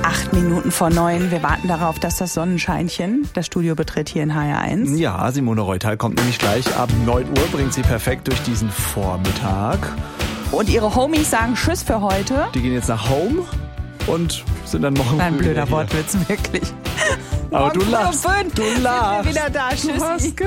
8 Minuten vor 9. Wir warten darauf, dass das Sonnenscheinchen das Studio betritt hier in HR1. Ja, Simone Reutal kommt nämlich gleich ab 9 Uhr, bringt sie perfekt durch diesen Vormittag. Und ihre Homies sagen Tschüss für heute. Die gehen jetzt nach Home und sind dann morgen Ein früh blöder wieder Wortwitz, wirklich. Aber du lachst. Morgen früh um 5 Du lachst. sind wir wieder da. Tschüss.